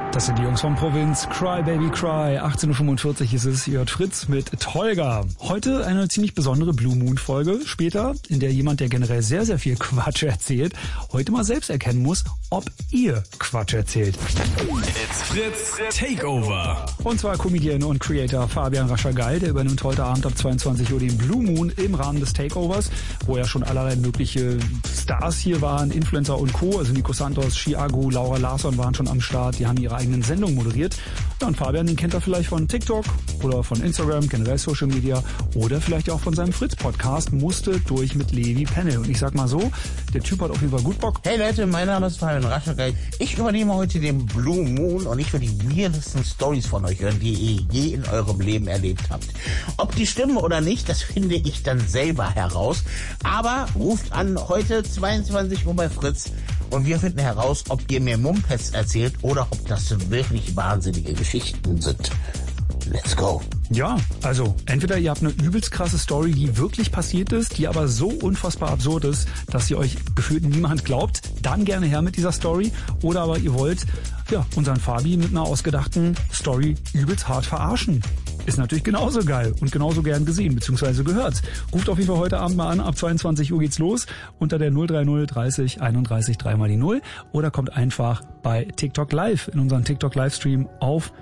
Das sind die Jungs von Provinz. Cry Baby Cry. 18.45 Uhr ist es. Ihr hört Fritz mit Tolga. Heute eine ziemlich besondere Blue Moon Folge. Später, in der jemand, der generell sehr, sehr viel Quatsch erzählt, heute mal selbst erkennen muss, ob ihr Quatsch erzählt. It's Fritz Takeover. Und zwar Comedian und Creator Fabian Rascher-Geil, der übernimmt heute Abend ab 22 Uhr den Blue Moon im Rahmen des Takeovers, wo ja schon allerlei mögliche Stars hier waren, Influencer und Co. Also Nico Santos, Chiago, Laura Larsson waren schon am Start. Die haben ihre eigenen Sendungen moderiert. Ja, und Fabian, den kennt er vielleicht von TikTok oder von Instagram, generell Social Media oder vielleicht auch von seinem Fritz-Podcast Musste durch mit Levi Pennel. Und ich sag mal so, der Typ hat auf jeden Fall gut Bock. Hey Leute, mein Name ist Fabian Rascher-Geil. Ich übernehme heute den Blue Moon und ich will die weirdesten Stories von euch hören, die ihr je in eurem Leben erlebt habt. Ob die stimmen oder nicht, das finde ich dann selber heraus. Aber ruft an heute 22 Uhr bei Fritz und wir finden heraus, ob ihr mir Mumpets erzählt oder ob das wirklich wahnsinnige Geschichten sind. Let's go. Ja, also entweder ihr habt eine übelst krasse Story, die wirklich passiert ist, die aber so unfassbar absurd ist, dass sie euch gefühlt niemand glaubt, dann gerne her mit dieser Story. Oder aber ihr wollt ja unseren Fabi mit einer ausgedachten Story übelst hart verarschen. Ist natürlich genauso geil und genauso gern gesehen bzw. gehört. Ruft auf jeden Fall heute Abend mal an, ab 22 Uhr geht's los unter der 030 30 31 3 mal die 0 oder kommt einfach bei TikTok Live in unseren TikTok Livestream auf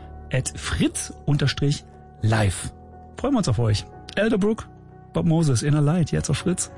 @fritz_live. Freuen wir uns auf euch. Elderbrook, Bob Moses, Inner Light, jetzt auf Fritz.